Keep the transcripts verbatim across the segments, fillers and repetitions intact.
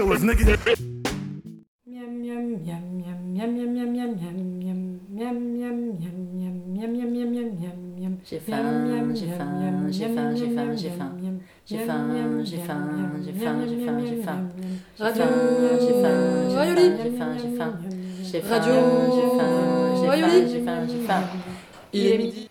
J'ai faim, j'ai faim, j'ai faim, j'ai faim, j'ai faim. J'ai faim, j'ai faim, j'ai faim, j'ai faim, j'ai faim. Radio J'ai faim, j'ai faim, j'ai faim, j'ai faim. J'ai faim, Radio j'ai faim, j'ai faim, Rayoli. j'ai faim, j'ai faim. Il est midi.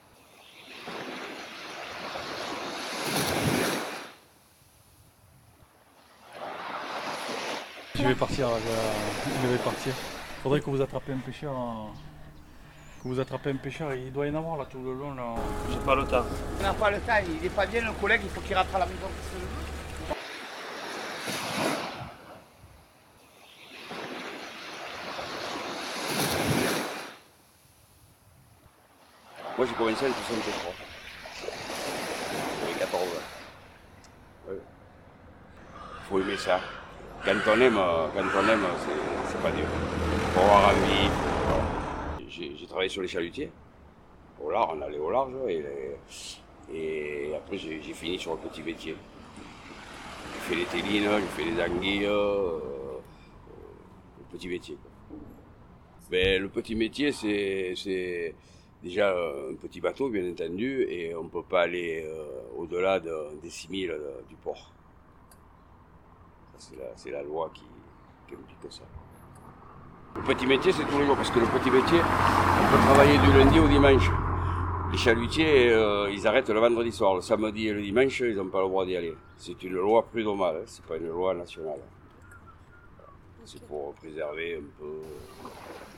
Je vais partir, je, je vais partir. Faudrait que vous attrapiez un pêcheur. en- Que vous attrapez un pêcheur, il doit y en avoir là tout le long là. J'ai pas le temps. Il n'a pas le temps, il est pas bien le collègue, il faut qu'il rentre à la maison. Moi j'ai commencé en soixante-trois. J'avais quatorze ans. Ouais. Faut aimer ça. Quand on aime, quand on aime, c'est, c'est pas dur. Faut avoir envie. Voilà. J'ai, j'ai travaillé sur les chalutiers. Au large, on allait au large et, et après j'ai, j'ai fini sur le petit métier. J'ai fait les télines, j'ai fait les anguilles, euh, le petit métier. Quoi. Mais le petit métier, c'est, c'est déjà un petit bateau, bien entendu, et on ne peut pas aller euh, au-delà de, des six mille euh, du port. Ça, c'est, la, c'est la loi qui, qui implique ça. Le petit métier, c'est tous les jours, parce que le petit métier, on peut travailler du lundi au dimanche. Les chalutiers, euh, ils arrêtent le vendredi soir. Le samedi et le dimanche, ils n'ont pas le droit d'y aller. C'est une loi prud'homale, hein, c'est pas une loi nationale. C'est pour préserver un peu